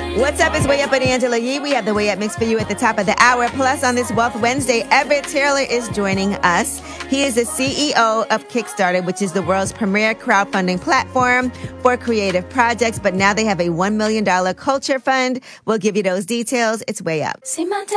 What's up? It's Way Up with Angela Yee. We have the Way Up mix for you at the top of the hour. Plus, on this Wealth Wednesday, Everett Taylor is joining us. He is the CEO of Kickstarter, which is the world's premier crowdfunding platform for creative projects. But now they have a $1 million culture fund. We'll give you those details. It's Way Up.